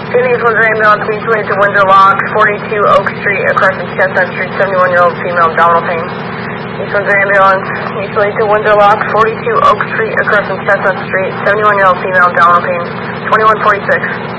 Phoenix Windsor ambulance, mutually to Windsor Lock, 42 Oak Street, across from Chestnut Street, 71-year-old female, abdominal pain. East Windsor ambulance, mutually to Windsor Lock, 42 Oak Street, across from Chestnut Street, 71-year-old female, abdominal pain, 2146.